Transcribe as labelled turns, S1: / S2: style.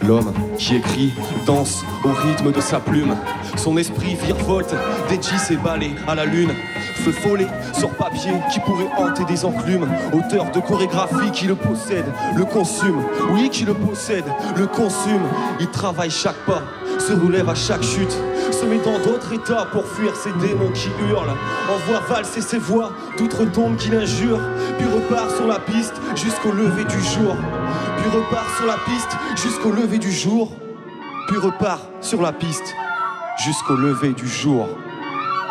S1: L'homme qui écrit danse au rythme de sa plume. Son esprit virevolte, dédie ses balais à la lune. Feu follet sur papier qui pourrait hanter des enclumes. Auteur de chorégraphie qui le possède, le consume. Oui, qui le possède, le consume. Il travaille chaque pas, se relève à chaque chute, se met dans d'autres états pour fuir ces démons qui hurlent. Envoie valser ses voix d'outre-tombe qui l'injurent. Puis repart sur la piste jusqu'au lever du jour. Puis repart sur la piste jusqu'au lever du jour. Puis repart sur la piste jusqu'au lever du jour.